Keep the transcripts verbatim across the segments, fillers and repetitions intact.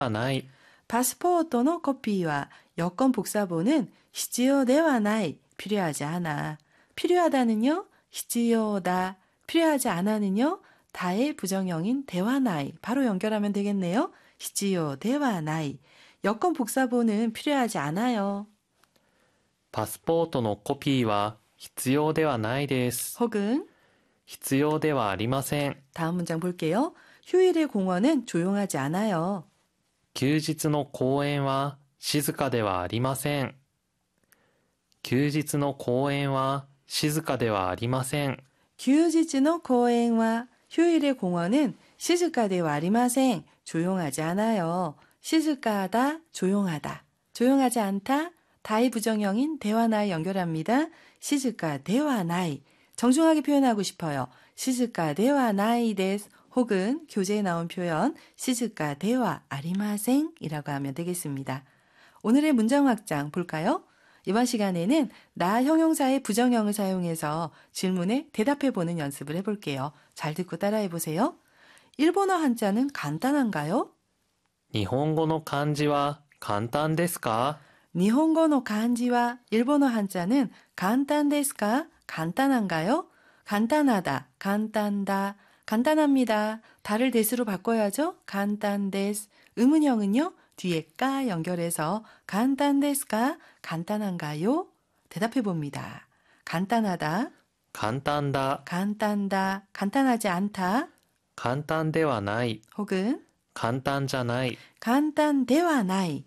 ない。 파스포르트의 코피와 여권 복사본은 必要ではない 필요하지 않아. 필요하다는요, 必要だ. 필요하지 않아는요, 다의 부정형인 ではない 바로 연결하면 되겠네요. 必要ではない. 여권 복사본은 필요하지 않아요. パスポートのコピーは必要ではないです。 혹은 必要ではありません。 다음 문장 볼게요. 휴일의 공원은 조용하지 않아요. 休日の公園は静かではありません。休日の公園は静かではありません。 규지츠노 공원과 휴일의 공원은 시즈카데와 아리마생 조용하지 않아요. 시즈카다 조용하다. 조용하지 않다. 다의 부정형인 대화나이 연결합니다. 시즈카 대화나이. 정중하게 표현하고 싶어요. 시즈카 대화나이 데스. 혹은 교재에 나온 표현 시즈카 대화 아리마생이라고 하면 되겠습니다. 오늘의 문장 확장 볼까요? 이번 시간에는 나 형용사의 부정형을 사용해서 질문에 대답해보는 연습을 해볼게요. 잘 듣고 따라해보세요. 일본어 한자는 간단한가요? 日本語の漢字は簡単ですか？ 니혼고노 간지와 일본어 한자는 간단ですか? 간단한가요? 간단하다, 간단다, 간단합니다. 다를 데스로 바꿔야죠. 간단데스. 의문형은요. 뒤에 까 연결해서 간단데스까? 간단한가요? 대답해 봅니다. 간단하다, 簡単だ。 간단다, 간단하지 않다, 簡単ではない。 혹은 簡単じゃない。 간단대와 나이,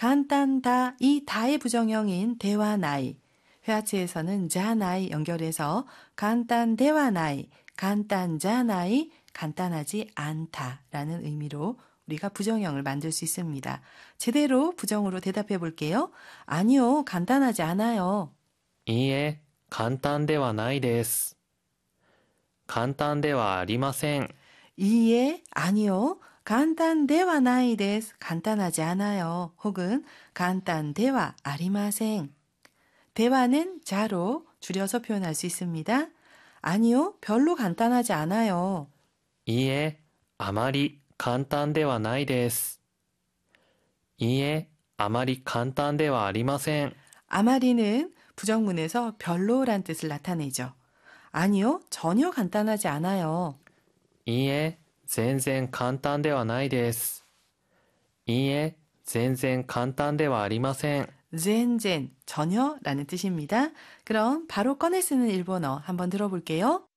간단다 이 다의 부정형인 대와 나이. 회화체에서는 자 나이 연결해서 간단대와 나이, 간단자 나이, 간단하지 않다라는 의미로 우리가 부정형을 만들 수 있습니다. 제대로 부정으로 대답해 볼게요. 아니요, 간단하지 않아요. いいえ、簡単ではないです。簡単ではありません。 이에 아니요. 간단대와 나이 데스. 간단하지 않아요. 혹은 간단대와 아리마생. 대화는 자로 줄여서 표현할 수 있습니다. 아니요, 별로 간단하지 않아요. いいえ、あまり簡単ではないです。いいえ、あまり簡単ではありません。 아마리는 부정문에서 별로란 뜻을 나타내죠. 아니요, 전혀 간단하지 않아요. いいえ、全然簡単ではないです。いいえ、全然簡単ではありません。 젠젠, 전혀라는 뜻입니다. 그럼 바로 꺼내 쓰는 일본어 한번 들어볼게요.